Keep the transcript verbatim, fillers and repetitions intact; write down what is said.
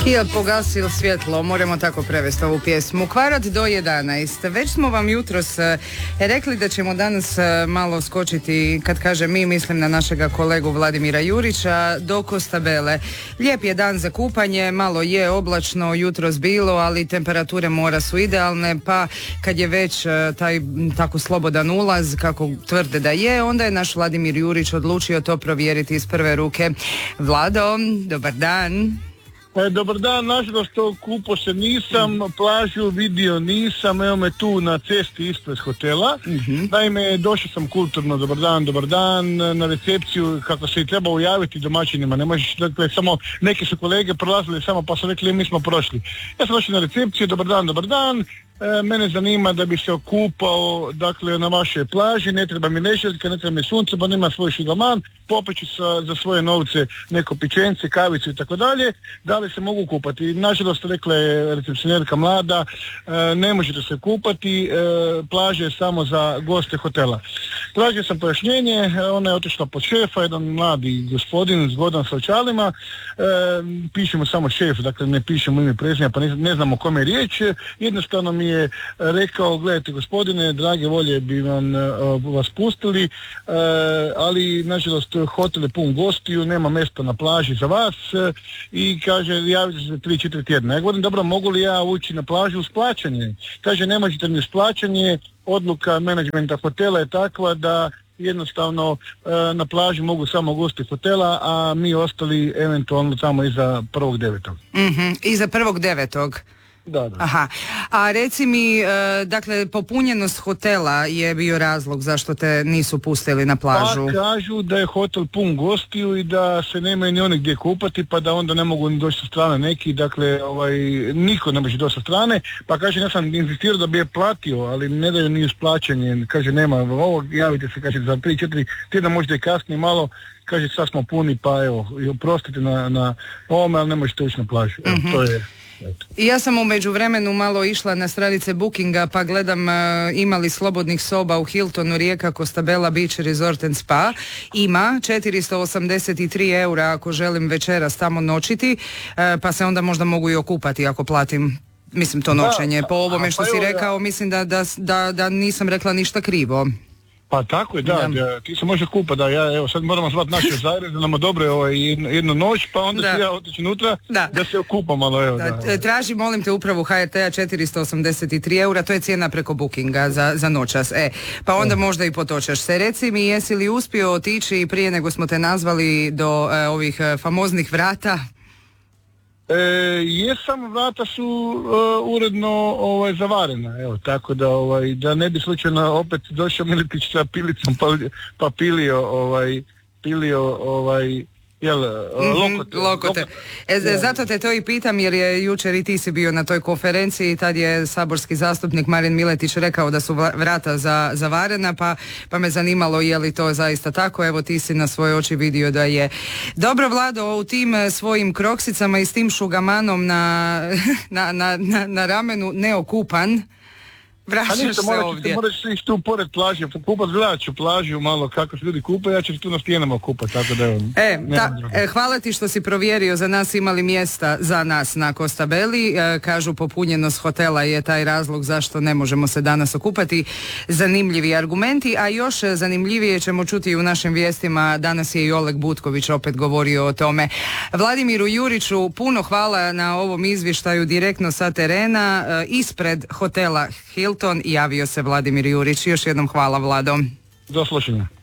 I pogasil svjetlo, moramo tako prevesti ovu pjesmu. Kvarac do jedanaest. Već smo vam jutros e, rekli da ćemo danas e, malo skočiti, kad kaže mi, mislim na našega kolegu Vladimira Jurića, do Costabelle. Lijep je dan za kupanje, malo je oblačno jutros bilo, ali temperature mora su idealne, pa kad je već e, taj tako slobodan ulaz, kako tvrde da je, onda je naš Vladimir Jurić odlučio to provjeriti iz prve ruke. Vlado, dobar dan. E, dobar dan, nažalost kupo se nisam, plažu vidio nisam, evo me tu na cesti ispred hotela. Mm-hmm. Naime, došao sam kulturno, dobar dan, dobar dan, na recepciju, kako se i treba ujaviti domaćinima, ne možeš, dakle, samo neki su kolege prolazili samo pa su rekli mi smo prošli. Ja sam došao na recepciju, dobar dan, dobar dan. E, mene zanima da bi se okupao, dakle, na vašoj plaži, ne treba mi ležaljka, ne treba mi sunce, pa nema svoj šugaman, popeću sa, za svoje novce neko pičence, kavicu i tako dalje, da li se mogu kupati. Nažalost, rekla je recepcionerka mlada, e, ne možete se kupati, e, plaža je samo za goste hotela. Tražio sam pojašnjenje, ona je otišla pod šefa, jedan mladi gospodin, zgodan sa očalima, e, pišemo samo šef, dakle ne pišemo ime prezimena, pa ne, ne znamo o kome je riječ, jednostavno mi je rekao, gledajte gospodine, drage volje bi vam uh, vas pustili, uh, ali nažalost hotel je pun gostiju, nema mjesta na plaži za vas uh, i kaže javite se za tri četiri tjedna. Ja govorim, dobro, mogu li ja ući na plažu uz plaćanje? Kaže, ne možete mi uz plaćanje, odluka menadžmenta hotela je takva da jednostavno uh, na plaži mogu samo gosti hotela, a mi ostali eventualno tamo iza prvog devetog. Mm-hmm, iza prvog devetog. Da, da. Aha. A reci mi, e, dakle, popunjenost hotela je bio razlog zašto te nisu pustili na plažu? Pa kažu da je hotel pun gostiju i da se nemaju ni oni gdje kupati, pa da onda ne mogu ni doći sa strane neki, dakle, ovaj, niko ne može doći sa strane, pa kaže, ja sam insistirao da bi je platio, ali ne daju ni uz plaćanje, kaže, nema ovo, javite se, kaže, za tri četiri tjedna možda i kasnije malo, kaže, sad smo puni, pa evo, oprostite na, na ovome, ali ne možete ući na plažu. Evo, mm-hmm. To je... I ja sam u međuvremenu malo išla na stranice Bookinga pa gledam uh, imali slobodnih soba u Hiltonu Rijeka, Costabella Beach Resort and Spa. Ima četiristo osamdeset tri eura ako želim večeras tamo noćiti, uh, pa se onda možda mogu i okupati ako platim, mislim, to noćenje. Po ovome što si rekao, mislim da, da, da, da nisam rekla ništa krivo. Pa tako je, da, da. da ti se može kupati, da, ja, evo, sad moramo zvati naše Zaire da nam odobre ovaj, jednu, jednu noć, pa onda ću ja otići unutra da. da se okupa malo, evo, da. da. Traži, molim te, upravu H R T-a četiristo osamdeset tri eura, to je cijena preko Bookinga za, za noćas, e, pa onda e. možda i potočaš se. Reci mi, jesi li uspio otići prije nego smo te nazvali do e, ovih e, famoznih vrata? E, jesam, vrata su uh, uredno ovaj, zavarena, evo, tako da ovaj, da ne bi slučajno opet došao Miletić sa pilicom pa, pa pilio ovaj, pilio ovaj, jel, mm-hmm, lokote. lokote. E, zato te to i pitam jer je jučer i ti si bio na toj konferenciji i tad je saborski zastupnik Marin Miletić rekao da su vrata za, zavarena, pa, pa me zanimalo je li to zaista tako. Evo, ti si na svoje oči vidio da je. Dobro, Vlado, u tim svojim kroksicama i s tim šugamanom na, na, na, na, na ramenu neokupan, vraćaš se moraš, ovdje. Moraš ići tu pored plaže, kupat, gledat ću plažu malo kako se ljudi kupaju, ja ću tu na stijenama kupat, tako da evo. E, ta, e, hvala ti što si provjerio za nas imali mjesta za nas na Costabelli, e, kažu popunjenost hotela je taj razlog zašto ne možemo se danas okupati. Zanimljivi argumenti, a još zanimljivije ćemo čuti u našim vijestima, danas je i Oleg Butković opet govorio o tome. Vladimiru Juriću, puno hvala na ovom izvještaju direktno sa terena, e, ispred hotela Hilton javio se Vladimir Jurić. Još jednom hvala, Vlado. Do slušanja.